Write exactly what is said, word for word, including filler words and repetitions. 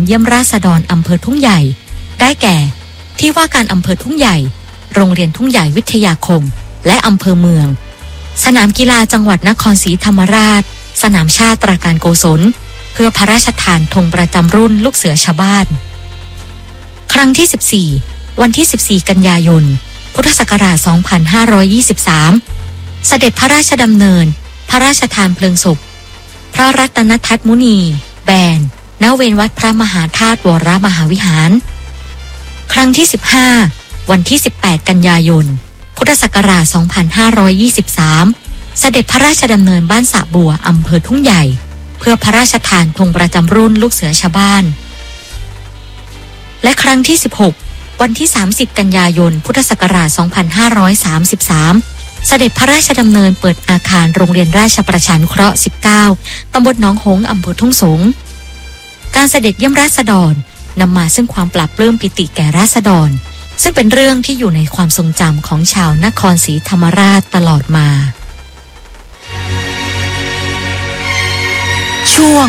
เยี่ยมราษฎรอำเภอทุ่งใหญ่ได้แก่ที่ว่าการอำเภอทุ่งใหญ่โรงเรียนทุ่งใหญ่วิทยาคมและอำเภอเมืองสนามกีฬาจังหวัดนครศรีธรรมราชสนามชาติตราการโกศลเพื่อพระราชทานธงประจำรุ่นลูกเสือชาวบ้านครั้งที่สิบสี่วันที่สิบสี่กันยายนพุทธศักราชสองพันห้าร้อยยี่สิบสามเสด็จพระราชดำเนินพระราชทานเพลิงศพพระรัตนทัตมุนีแบนณเวรวัดพระมหาธาตุวรมหาวิหารครั้งที่สิบห้าวันที่สิบแปดกันยายนพุทธศักราชสองพันห้าร้อยยี่สิบสามเสด็จพระราชดำเนินบ้านสระบัวอำเภอทุ่งใหญ่เพื่อพระราชทานธงประจำรุ่นลูกเสือชาวบ้านและครั้งที่สิบหกวันที่สามสิบกันยายนพุทธศักราชสองพันห้าร้อยสามสิบสามเสด็จพระราชดำเนินเปิดอาคารโรงเรียนราชประชานุเคราะห์สิบเก้าตำบลหนองหงส์อำเภอทุ่งสงการเสด็จเยี่ยมราษฎรนำมาซึ่งความปลาบปลื้มปิติแก่ราษฎรซึ่งเป็นเรื่องที่อยู่ในความทรงจำของชาวนครศรีธรรมราชตลอดมาช่วง